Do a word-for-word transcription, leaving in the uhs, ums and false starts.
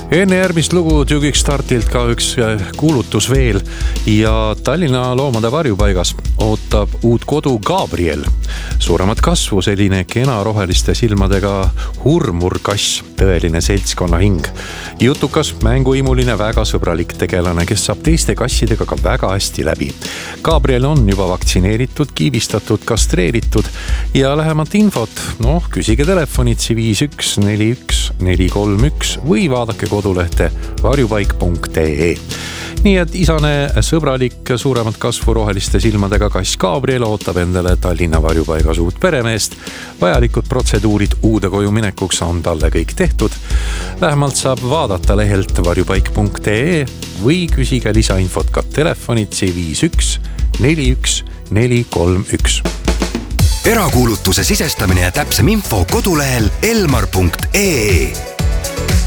Enne järgmist lugu tügiks startilt ka üks kuulutus veel ja Tallinna loomade varjupaigas ootab uut kodu Gabriel. Suuremat kasvu selline kena roheliste silmadega hurmurkass, tõeline seltskonna hing. Jutukas, mänguimuline, väga sõbralik tegelane, kes saab teiste kassidega ka väga hästi läbi. Gabriel on juba vaktsineeritud, kiivistatud, kastreeritud ja lähemat infot, noh, küsige telefonitsi viis üks neli üks neli kolm üks või vaadake kodulehte varjupaik punkt ee. Nii et isane, sõbralik, suuremat kasvu roheliste silmadega kass Gabriel ootab endale Tallinna varjupaigas uut peremeest. Vajalikud protseduurid uude koju minekuks on talle kõik tehtud. Lähemalt saab vaadata lehelt varjupaik punkt ee või küsige lisainfot ka telefonitsi viis üks neli üks neli kolm üks. Erakuulutuse sisestamine ja täpsem info kodulehel elmar punkt ee.